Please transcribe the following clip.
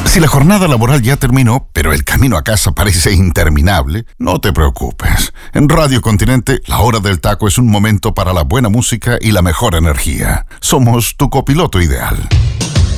Si la jornada laboral ya terminó, pero el camino a casa parece interminable, no te preocupes. En Radio Continente, la hora del taco es un momento para la buena música y la mejor energía. Somos tu copiloto ideal.